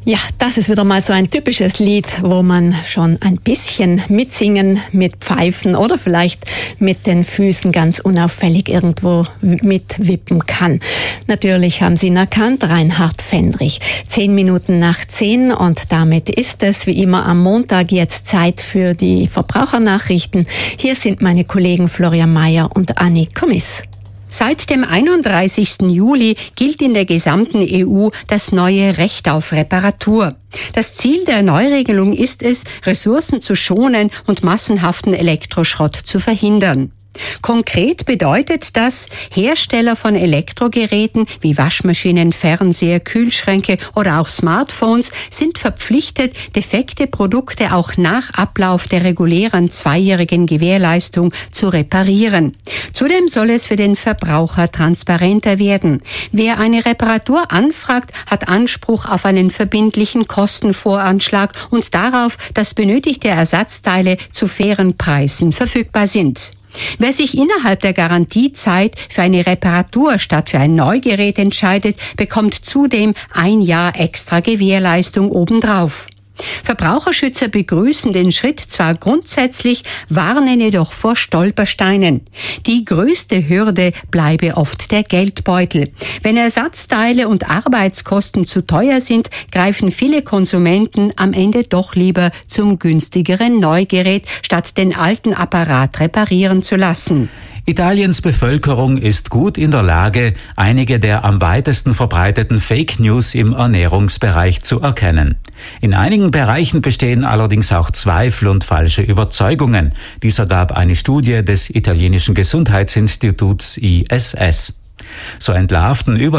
Ja, das ist wieder mal so ein typisches Lied, wo man schon ein bisschen mitsingen, mit Pfeifen oder vielleicht mit den Füßen ganz unauffällig irgendwo mitwippen kann. Natürlich haben Sie ihn erkannt, Reinhard Fendrich. 10 Minuten nach 10 und damit ist es wie immer am Montag jetzt Zeit für die Verbrauchernachrichten. Hier sind meine Kollegen Florian Mayer und Anni Kommiss. Seit dem 31. Juli gilt in der gesamten EU das neue Recht auf Reparatur. Das Ziel der Neuregelung ist es, Ressourcen zu schonen und massenhaften Elektroschrott zu verhindern. Konkret bedeutet das, Hersteller von Elektrogeräten wie Waschmaschinen, Fernseher, Kühlschränke oder auch Smartphones sind verpflichtet, defekte Produkte auch nach Ablauf der regulären 2-jährigen Gewährleistung zu reparieren. Zudem soll es für den Verbraucher transparenter werden. Wer eine Reparatur anfragt, hat Anspruch auf einen verbindlichen Kostenvoranschlag und darauf, dass benötigte Ersatzteile zu fairen Preisen verfügbar sind. Wer sich innerhalb der Garantiezeit für eine Reparatur statt für ein Neugerät entscheidet, bekommt zudem 1 Jahr extra Gewährleistung obendrauf. Verbraucherschützer begrüßen den Schritt zwar grundsätzlich, warnen jedoch vor Stolpersteinen. Die größte Hürde bleibe oft der Geldbeutel. Wenn Ersatzteile und Arbeitskosten zu teuer sind, greifen viele Konsumenten am Ende doch lieber zum günstigeren Neugerät, statt den alten Apparat reparieren zu lassen. Italiens Bevölkerung ist gut in der Lage, einige der am weitesten verbreiteten Fake News im Ernährungsbereich zu erkennen. In einigen Bereichen bestehen allerdings auch Zweifel und falsche Überzeugungen. Dies ergab eine Studie des italienischen Gesundheitsinstituts ISS. So entlarvten über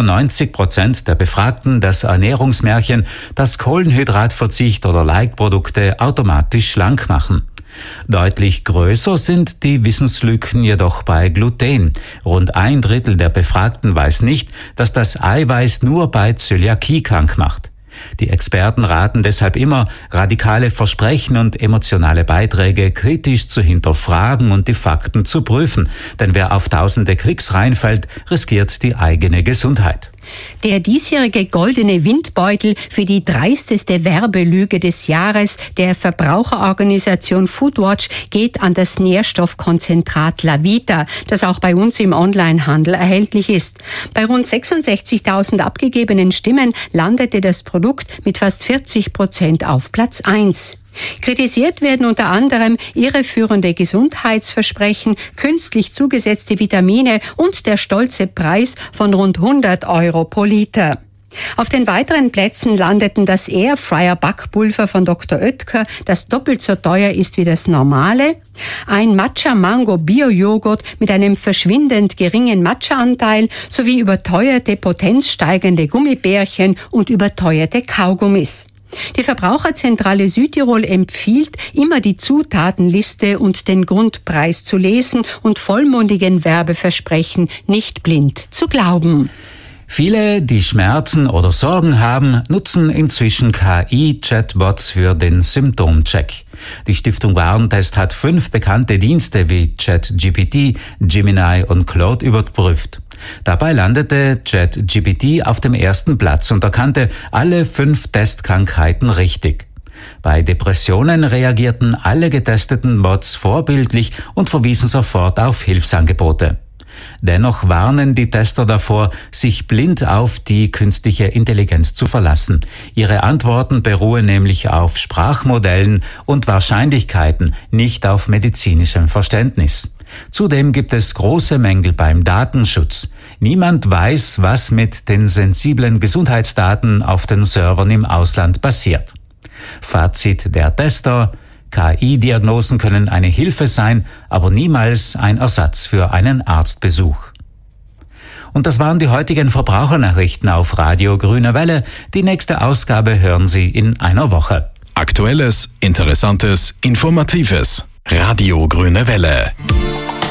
90% der Befragten das Ernährungsmärchen, dass Kohlenhydratverzicht oder Leitprodukte automatisch schlank machen. Deutlich größer sind die Wissenslücken jedoch bei Gluten. Rund 1/3 der Befragten weiß nicht, dass das Eiweiß nur bei Zöliakie krank macht. Die Experten raten deshalb immer, radikale Versprechen und emotionale Beiträge kritisch zu hinterfragen und die Fakten zu prüfen. Denn wer auf tausende Klicks reinfällt, riskiert die eigene Gesundheit. Der diesjährige goldene Windbeutel für die dreisteste Werbelüge des Jahres der Verbraucherorganisation Foodwatch geht an das Nährstoffkonzentrat Lavita, das auch bei uns im Onlinehandel erhältlich ist. Bei rund 66.000 abgegebenen Stimmen landete das Produkt mit fast 40% auf Platz 1. Kritisiert werden unter anderem irreführende Gesundheitsversprechen, künstlich zugesetzte Vitamine und der stolze Preis von rund 100 € pro Liter. Auf den weiteren Plätzen landeten das Airfryer-Backpulver von Dr. Oetker, das doppelt so teuer ist wie das normale, ein Matcha-Mango-Bio-Joghurt mit einem verschwindend geringen Matcha-Anteil sowie überteuerte, potenzsteigende Gummibärchen und überteuerte Kaugummis. Die Verbraucherzentrale Südtirol empfiehlt, immer die Zutatenliste und den Grundpreis zu lesen und vollmundigen Werbeversprechen nicht blind zu glauben. Viele, die Schmerzen oder Sorgen haben, nutzen inzwischen KI-Chatbots für den Symptomcheck. Die Stiftung Warentest hat 5 bekannte Dienste wie ChatGPT, Gemini und Claude überprüft. Dabei landete ChatGPT auf dem ersten Platz und erkannte alle 5 Testkrankheiten richtig. Bei Depressionen reagierten alle getesteten Bots vorbildlich und verwiesen sofort auf Hilfsangebote. Dennoch warnen die Tester davor, sich blind auf die künstliche Intelligenz zu verlassen. Ihre Antworten beruhen nämlich auf Sprachmodellen und Wahrscheinlichkeiten, nicht auf medizinischem Verständnis. Zudem gibt es große Mängel beim Datenschutz. Niemand weiß, was mit den sensiblen Gesundheitsdaten auf den Servern im Ausland passiert. Fazit der Tester: KI-Diagnosen können eine Hilfe sein, aber niemals ein Ersatz für einen Arztbesuch. Und das waren die heutigen Verbrauchernachrichten auf Radio Grüne Welle. Die nächste Ausgabe hören Sie in einer Woche. Aktuelles, Interessantes, Informatives. Radio Grüne Welle.